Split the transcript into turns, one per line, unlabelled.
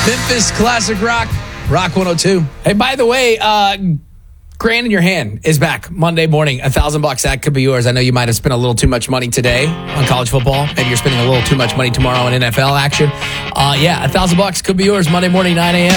Memphis Classic Rock, Rock 102. Hey, by the way, Grand in Your Hand is back Monday morning. $1,000 that could be yours. I know you might have spent a little too much money today on college football. Maybe you're spending a little too much money tomorrow on NFL action. $1,000 could be yours Monday morning, 9 a.m.